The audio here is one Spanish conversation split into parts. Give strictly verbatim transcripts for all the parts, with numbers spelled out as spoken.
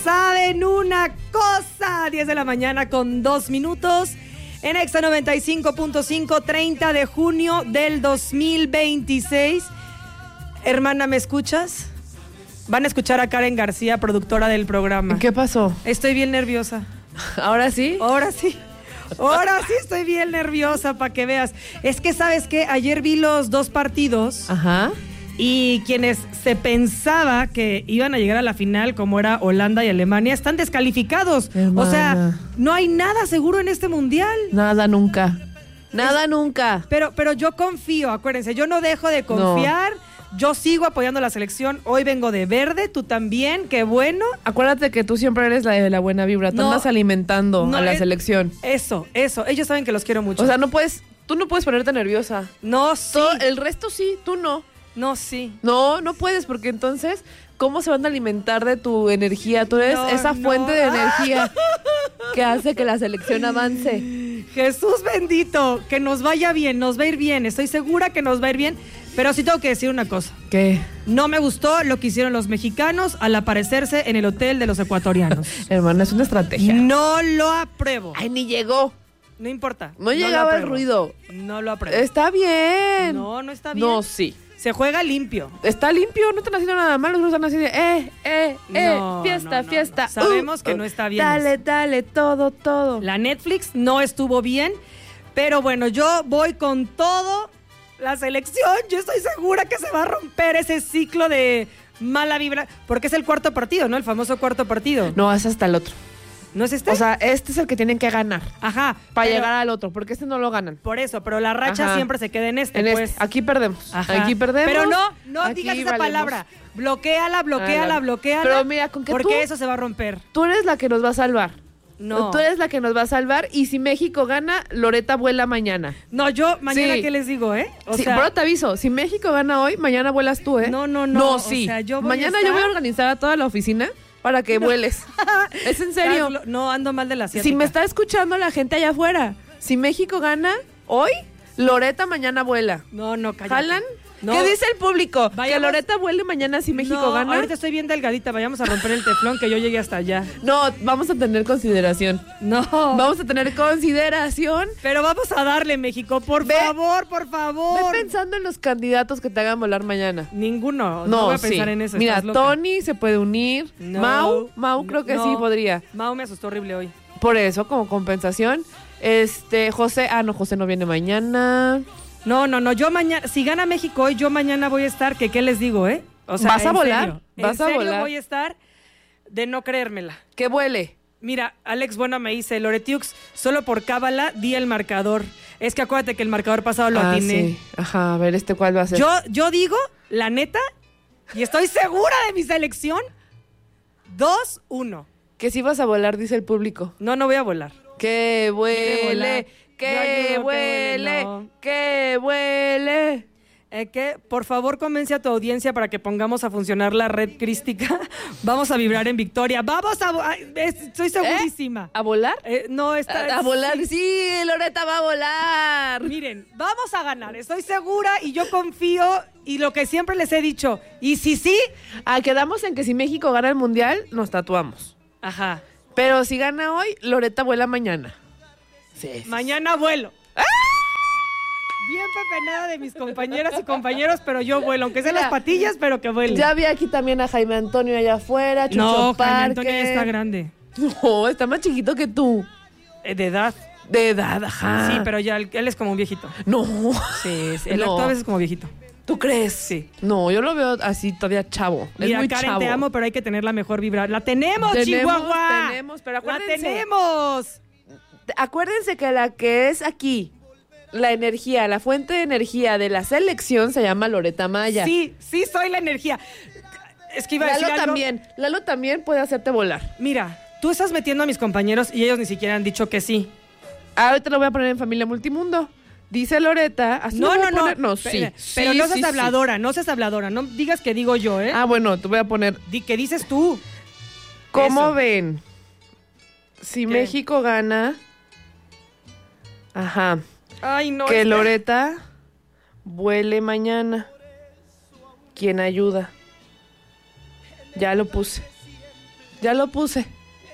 ¿Saben una cosa? diez de la mañana con dos minutos. En Exa noventa y cinco punto cinco, treinta de junio del dos mil veintiséis. Hermana, ¿me escuchas? Van a escuchar a Karen García, productora del programa. ¿Qué pasó? Estoy bien nerviosa. ¿Ahora sí? Ahora sí. Ahora sí estoy bien nerviosa, para que veas. Es que, ¿sabes qué? Ayer vi los dos partidos. Ajá. Y quienes se pensaba que iban a llegar a la final, como era Holanda y Alemania, están descalificados. Hermana. O sea, no hay nada seguro en este mundial. Nada nunca. Nada es... nunca. Pero, pero yo confío, acuérdense, yo no dejo de confiar. No. Yo sigo apoyando a la selección. Hoy vengo de verde, tú también, qué bueno. Acuérdate que tú siempre eres la de la buena vibra. Tú no, andas alimentando no, a la es, selección. Eso, eso. Ellos saben que los quiero mucho. O sea, no puedes, tú no puedes ponerte nerviosa. No, sí. Todo, el resto sí, tú no. No, sí. No, no puedes, porque entonces, ¿cómo se van a alimentar de tu energía? Tú eres no, esa fuente no. de energía que hace que la selección avance. Jesús bendito, que nos vaya bien, nos va a ir bien. Estoy segura que nos va a ir bien, pero sí tengo que decir una cosa. ¿Qué? No me gustó lo que hicieron los mexicanos al aparecerse en el hotel de los ecuatorianos. Hermana, es una estrategia. No lo apruebo. Ay, ni llegó. No importa. No, no llegaba el ruido. No lo apruebo. Está bien. No, no está bien. No, sí. Se juega limpio. Está limpio, no están haciendo nada mal. Los están así de, eh, eh, eh, no, fiesta, no, no, fiesta. No. Sabemos uh, que no está bien. Dale, eso. dale, todo, todo. La Netflix no estuvo bien, pero bueno, yo voy con todo. La selección, yo estoy segura que se va a romper ese ciclo de mala vibra, porque es el cuarto partido, ¿no? El famoso cuarto partido. No, es hasta el otro. ¿No es este? O sea, este es el que tienen que ganar. Ajá. Para llegar al otro, porque este no lo ganan. Por eso, pero la racha Ajá. siempre se queda en este, en pues. Este. Aquí perdemos. Ajá. Aquí perdemos. Pero no, no aquí digas esa valemos. palabra. Bloquéala, bloquéala, ah, bloquéala. Pero mira, con que porque tú, eso se va a romper. Tú eres la que nos va a salvar. No. Tú eres la que nos va a salvar. Y si México gana, Loreta vuela mañana. No, yo mañana, sí. ¿qué les digo, eh? O sí, sea, pero te aviso, si México gana hoy, mañana vuelas tú, ¿eh? No, no, no. No, sí. O sea, yo voy mañana a estar... yo voy a organizar a toda la oficina para que no. vueles. ¿Es en serio? No, ando mal de la asiática. Si me está escuchando la gente allá afuera, si México gana hoy, Loreta mañana vuela. No, no, cállate. ¿Jalan? No. ¿Qué dice el público? Vayamos... Que Loreta vuele mañana si México no, gana. Ahorita estoy bien delgadita, vayamos a romper el teflón que yo llegué hasta allá. No, vamos a tener consideración. No. Vamos a tener consideración. Pero vamos a darle, México, por ve, favor, por favor. Ve pensando en los candidatos que te hagan volar mañana. Ninguno. No, no voy a pensar sí. en eso. Mira, Tony se puede unir. No. Mau, Mau creo que no. sí podría. Mau me asustó horrible hoy. Por eso, como compensación. Este, José, ah, no, José no viene mañana. No, no, no, yo mañana, si gana México hoy, yo mañana voy a estar, que qué les digo, ¿eh? O sea, ¿vas a volar? Serio, ¿Vas en serio a volar? voy a estar de no creérmela. Que vuele. Mira, Alex Bueno me dice, Loretiux, solo por cábala di el marcador. Es que acuérdate que el marcador pasado lo ah, atiné. Sí. Ajá, a ver, ¿este cuál va a ser? Yo, yo digo, la neta, y estoy segura de mi selección, dos uno. Que si vas a volar, dice el público. No, no voy a volar. Que vuele, que vuele, no. que vuele. Eh, que por favor convence a tu audiencia para que pongamos a funcionar la red crística. Vamos a vibrar en victoria. Vamos a... a estoy segurísima. ¿Eh? ¿A volar? Eh, no, está... A, a volar, sí. sí, Loreta va a volar. Miren, vamos a ganar. Estoy segura y yo confío y lo que siempre les he dicho. Y si sí... Ah, quedamos en que si México gana el mundial, nos tatuamos. Ajá. Pero si gana hoy, Loreta vuela mañana. Sí, sí. Mañana vuelo. ¡Ah! Bien pepenada de mis compañeras y compañeros, pero yo vuelo, aunque sean las patillas, pero que vuelo. Ya vi aquí también a Jaime Antonio allá afuera, Chucho no, Parque. Jaime Antonio ya está grande. No, está más chiquito que tú. Eh, de edad. De edad, ajá. Sí, pero ya él, él es como un viejito. No. Sí, sí él no. actúa a veces como viejito. ¿Tú crees? Sí. No, yo lo veo así todavía chavo. Mira, es muy Karen, chavo. te amo, pero hay que tener la mejor vibra. ¡La tenemos, tenemos Chihuahua! Tenemos, pero acuérdense. ¡La tenemos! Acuérdense que la que es aquí, la energía, la fuente de energía de la selección se llama Loreta Maya. Sí, sí soy la energía. Es que iba a Lalo decir algo. también, Lalo también puede hacerte volar. Mira, tú estás metiendo a mis compañeros y ellos ni siquiera han dicho que sí. Ahorita lo voy a poner en Familia Multimundo. Dice Loreta, así no, no, no, no, sí, pero, sí, pero no seas sí, habladora, sí. no seas habladora, no digas que digo yo, ¿eh? Ah, bueno, te voy a poner. Di, ¿qué dices tú? ¿Cómo Eso. ven? Si ¿Qué? México gana, ajá, Ay, no. que es Loreta vuele mañana. ¿Quién ayuda? Ya lo puse. Ya lo puse.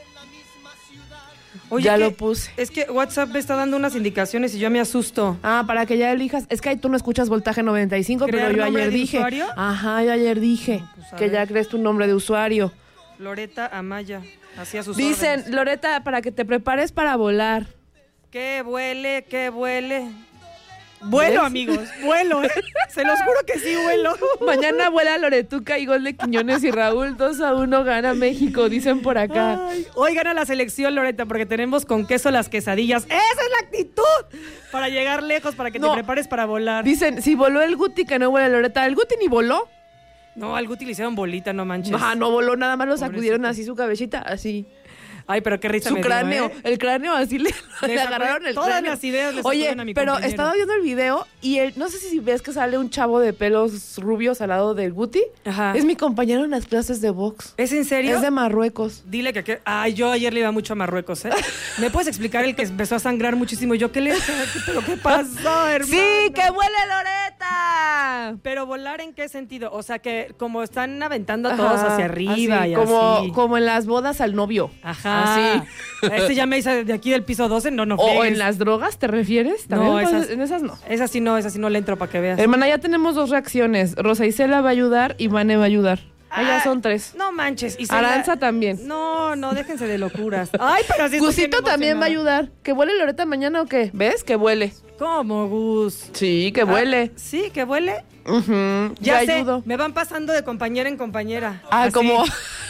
Oye, ya que, lo puse. Es que WhatsApp me está dando unas indicaciones y yo me asusto. Ah, para que ya elijas. Es que ahí tú no escuchas Voltaje noventa y cinco, pero yo ayer de dije. Usuario? Ajá, yo ayer dije no, pues que ver. Ya crees tu nombre de usuario. Loreta Amaya. Así a sus Dicen, órdenes. Loreta, para que te prepares para volar. Que vuele, que vuele. Vuelo, ¿ves? Amigos, vuelo, ¿eh? Se los juro que sí vuelo. Mañana vuela Loretuca y gol de Quiñones y Raúl. dos a uno gana México, dicen por acá. Ay, hoy gana la selección, Loreta, porque tenemos con queso las quesadillas. ¡Esa es la actitud! Para llegar lejos, para que no. te prepares para volar. Dicen, si voló el Guti, que no vuela Loreta. ¿El Guti ni voló? No, al Guti le hicieron bolita, no manches. Ah, no voló, nada más lo sacudieron así su cabecita, así. Ay, pero qué risa Su me cráneo, dio, ¿eh? el cráneo así le, le agarraron el todas cráneo. las ideas les Oye, a mi pero compañero. Estaba viendo el video y él, no sé si ves que sale un chavo de pelos rubios al lado del Guti. Ajá. Es mi compañero en las clases de box. ¿Es en serio? Es de Marruecos. Dile que... que ay, yo ayer le iba mucho a Marruecos, ¿eh? ¿Me puedes explicar el que empezó a sangrar muchísimo? Yo, ¿qué le... ¿Pero qué pasó, hermano? ¡Sí, que vuele Loreta! ¿Pero volar en qué sentido? O sea, que como están aventando a todos Ajá, hacia arriba así, y como, así. Como en las bodas al novio. Ajá. Así. Este ya me hizo de aquí del piso doce, no, no ¿O en las drogas te refieres? No, esas, en esas no. Esas sí no, esas sí no le entro para que veas. Hermana, ya tenemos dos reacciones. Rosa Isela va a ayudar y Vane va a ayudar. Ah, ya son tres. No manches. Isela... Aranza también. No, no, déjense de locuras. Ay, pero así Gusito también va a ayudar. ¿Que vuele Loreta mañana o qué? ¿Ves? Que vuele. ¿Cómo, Gus? Sí, que vuele. Ah, sí, que vuele. Uh-huh. Ya Te sé, ayudo. Me van pasando de compañera en compañera. Ah, así. como...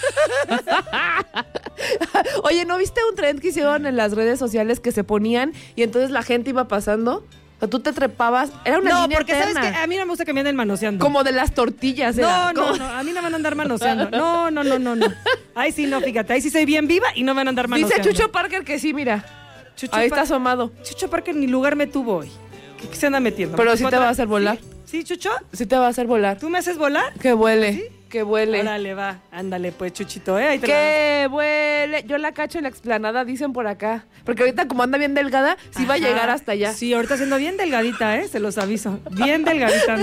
Oye, ¿no viste un trend que hicieron en las redes sociales que se ponían y entonces la gente iba pasando? O sea, tú te trepabas, era una no, línea porque eterna. sabes que a mí no me gusta que me anden manoseando. Como de las tortillas, era. No, no, como... no, a mí no me van a andar manoseando. No, no, no, no, no. Ahí sí no, fíjate, ahí sí soy bien viva y no me van a andar manoseando. Dice Chucho Parker que sí, mira. Chucho ahí pa- está asomado. Chucho Parker ni lugar me tuvo hoy. ¿Qué, qué se anda metiendo? Pero sí te va a hacer volar. ¿Sí, ¿Sí Chucho? Sí te va a hacer volar. ¿Tú me haces volar? Que vuele. ¿Sí? Que vuele. Órale, va. Ándale, pues, Chuchito, ¿eh? Ahí te que vuele. Yo la cacho en la explanada, dicen por acá. Porque ahorita, como anda bien delgada, sí Ajá. va a llegar hasta allá. Sí, ahorita siendo bien delgadita, ¿eh? Se los aviso. Bien delgadita.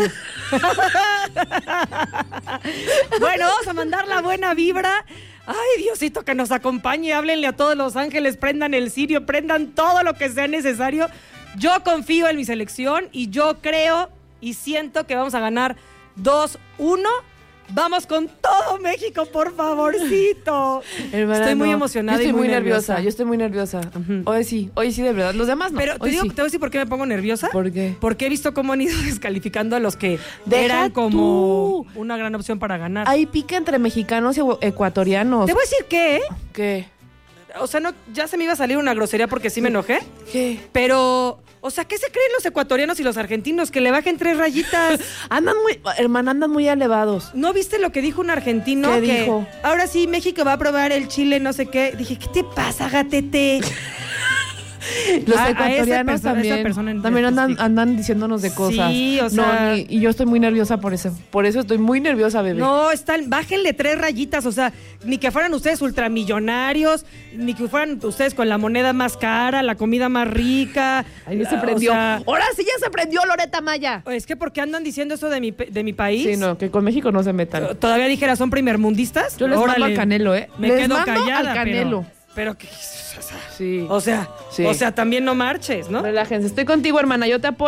Bueno, vamos a mandar la buena vibra. Ay, Diosito, que nos acompañe. Háblenle a todos los ángeles, prendan el cirio, prendan todo lo que sea necesario. Yo confío en mi selección y yo creo y siento que vamos a ganar dos uno. Vamos con todo México, por favorcito. Hermana, estoy muy no. emocionada yo estoy y muy, muy nerviosa. nerviosa. Yo estoy muy nerviosa. Uh-huh. Hoy sí, hoy sí de verdad. Los demás no. Pero te hoy digo, sí. te voy a decir por qué me pongo nerviosa. ¿Por qué? Porque he visto cómo han ido descalificando a los que Deja eran como tú. una gran opción para ganar. Hay pique entre mexicanos y ecuatorianos. Te voy a decir qué, ¿eh? ¿Qué? O sea, no, ya se me iba a salir una grosería porque sí me enojé. ¿Qué? Pero, o sea, ¿qué se creen los ecuatorianos y los argentinos? Que le bajen tres rayitas. Andan muy, hermana, andan muy elevados. ¿No viste lo que dijo un argentino? ¿Qué que dijo? Ahora sí, México va a probar el chile, no sé qué. Dije, ¿qué te pasa, gatete? Los A- a esa ecuatorianos persona- también, esa persona en también andan, específico. andan diciéndonos de cosas. Sí, o sea- No, ni- y yo estoy muy nerviosa por eso. Por eso estoy muy nerviosa, bebé. No, están, bájenle tres rayitas, o sea, ni que fueran ustedes ultramillonarios, ni que fueran ustedes con la moneda más cara, la comida más rica. Ahí ya se o prendió. sea, Ahora sí ya se prendió Loreta Maya. es que ¿por qué andan diciendo eso de mi, pe- de mi país? Sí, no, que con México no se metan. Todavía dijera, son primermundistas. Yo les Órale, mando al Canelo, ¿eh? Me les quedo mando callada, al Canelo. Pero, pero que, o sea, Sí. o sea, Sí. o sea, también no marches, ¿no? Relájense. Estoy contigo, hermana. Yo te apoyo.